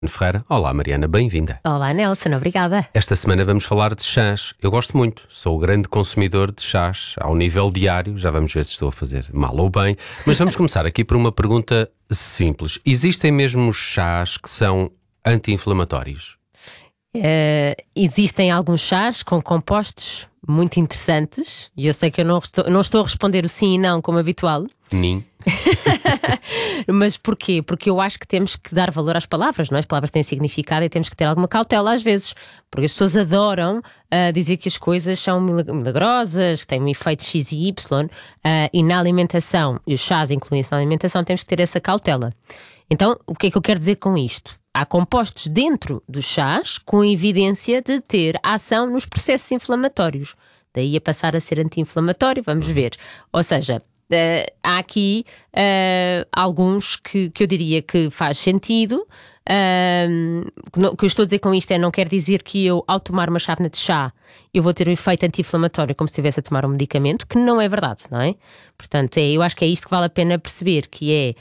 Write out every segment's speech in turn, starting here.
Ferreira. Olá, Mariana, bem-vinda. Olá, Nelson, obrigada. Esta semana vamos falar de chás. Eu gosto muito, sou o grande consumidor de chás ao nível diário. Já vamos ver se estou a fazer mal ou bem. Mas vamos começar aqui por uma pergunta simples. Existem mesmo chás que são anti-inflamatórios? Existem alguns chás com compostos muito interessantes e eu sei que eu não estou a responder o sim e não como habitual. Nem. Mas porquê? Porque eu acho que temos que dar valor às palavras, não é? As palavras têm significado e temos que ter alguma cautela às vezes, porque as pessoas adoram dizer que as coisas são milagrosas, que têm um efeito X e Y, e na alimentação, e os chás incluem-se na alimentação, temos que ter essa cautela. Então, o que é que eu quero dizer com isto? Há compostos dentro dos chás com evidência de ter ação nos processos inflamatórios. Daí a passar a ser anti-inflamatório, vamos ver. Ou seja, há aqui alguns que eu diria que faz sentido. O que eu estou a dizer com isto não quer dizer que eu, ao tomar uma chávena de chá, eu vou ter um efeito anti-inflamatório como se estivesse a tomar um medicamento, que não é verdade, não é? Portanto, eu acho que é isto que vale a pena perceber, que é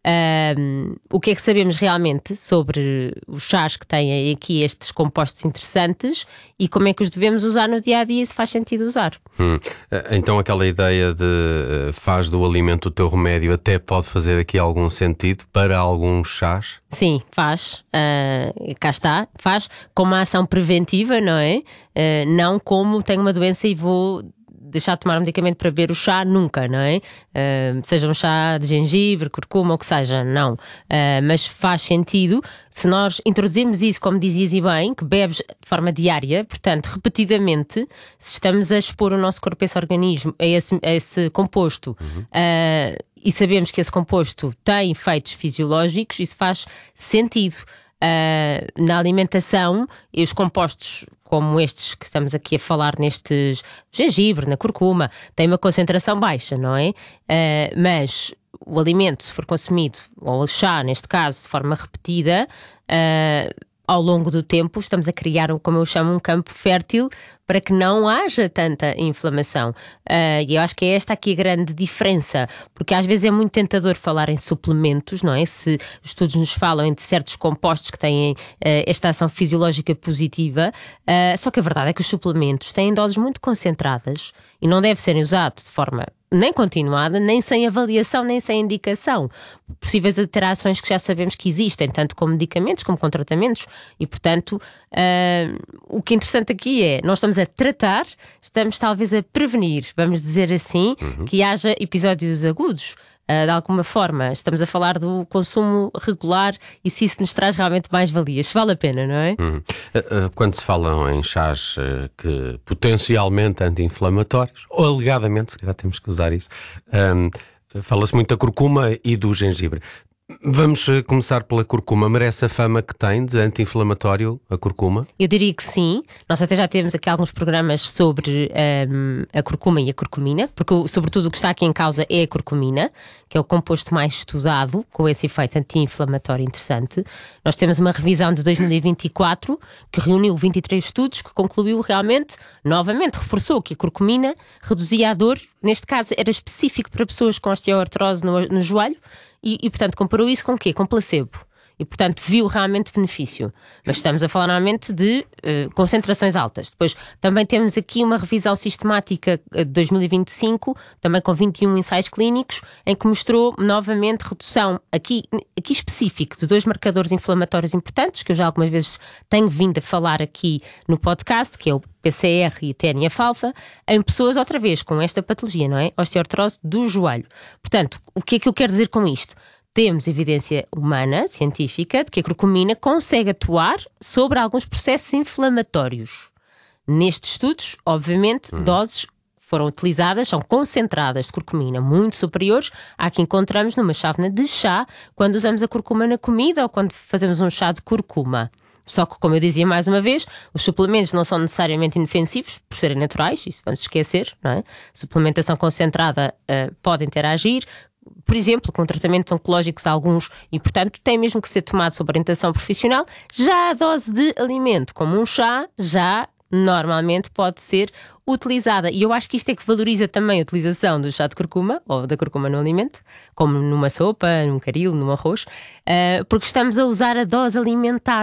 o que é que sabemos realmente sobre os chás que têm aqui estes compostos interessantes e como é que os devemos usar no dia-a-dia e se faz sentido usar. Então aquela ideia de faz do alimento o teu remédio até pode fazer aqui algum sentido para alguns chás? Sim, faz. Cá está. Faz como uma ação preventiva, não é? Não como tenho uma doença e vou deixar de tomar um medicamento para beber o chá, nunca, não é? Seja um chá de gengibre, curcuma, ou que seja, não. Mas faz sentido se nós introduzirmos isso, como dizias e bem, que bebes de forma diária, portanto, repetidamente, se estamos a expor o nosso corpo, esse organismo, a esse composto, e sabemos que esse composto tem efeitos fisiológicos, isso faz sentido. Na alimentação, e os compostos como estes que estamos aqui a falar, nestes gengibre, na curcuma, têm uma concentração baixa, não é? Mas o alimento, se for consumido, ou o chá, neste caso, de forma repetida, ao longo do tempo, estamos a criar, como eu chamo, um campo fértil para que não haja tanta inflamação. E eu acho que é esta aqui a grande diferença, porque às vezes é muito tentador falar em suplementos, não é? Se os estudos nos falam de certos compostos que têm esta ação fisiológica positiva, só que a verdade é que os suplementos têm doses muito concentradas e não devem ser usados de forma nem continuada, nem sem avaliação, nem sem indicação. Possíveis alterações que já sabemos que existem, tanto com medicamentos como com tratamentos, e portanto o que é interessante aqui é, nós estamos a tratar, estamos talvez a prevenir, vamos dizer assim, que haja episódios agudos. De alguma forma, estamos a falar do consumo regular e se isso nos traz realmente mais valias, vale a pena, não é? Quando se falam em chás que potencialmente anti-inflamatórios, ou alegadamente, se calhar temos que usar isso, fala-se muito da curcuma e do gengibre. Vamos começar pela curcuma. Merece a fama que tem de anti-inflamatório a curcuma? Eu diria que sim. Nós até já temos aqui alguns programas sobre a curcuma e a curcumina, porque sobretudo o que está aqui em causa é a curcumina, que é o composto mais estudado com esse efeito anti-inflamatório interessante. Nós temos uma revisão de 2024 que reuniu 23 estudos que concluiu realmente, novamente, reforçou que a curcumina reduzia a dor. Neste caso era específico para pessoas com osteoartrose no joelho. E, portanto, comparou isso com o quê? Com placebo. E, portanto, viu realmente benefício. Mas estamos a falar normalmente de concentrações altas. Depois, também temos aqui uma revisão sistemática de 2025, também com 21 ensaios clínicos, em que mostrou novamente redução, aqui específico, de 2 marcadores inflamatórios importantes, que eu já algumas vezes tenho vindo a falar aqui no podcast, que é o PCR e o TNF-alfa, em pessoas, outra vez, com esta patologia, não é? Osteoartrose do joelho. Portanto, o que é que eu quero dizer com isto? Temos evidência humana, científica, de que a curcumina consegue atuar sobre alguns processos inflamatórios. Nestes estudos, obviamente, doses foram utilizadas, são concentradas de curcumina muito superiores à que encontramos numa chávena de chá quando usamos a curcuma na comida ou quando fazemos um chá de curcuma. Só que, como eu dizia mais uma vez, os suplementos não são necessariamente inofensivos por serem naturais, isso vamos esquecer, não é? Suplementação concentrada pode interagir, por exemplo, com tratamentos oncológicos alguns, e portanto tem mesmo que ser tomado sob orientação profissional. Já a dose de alimento, como um chá, já normalmente pode ser utilizada. E eu acho que isto é que valoriza também a utilização do chá de curcuma, ou da curcuma no alimento, como numa sopa, num caril, num arroz, porque estamos a usar a dose alimentar.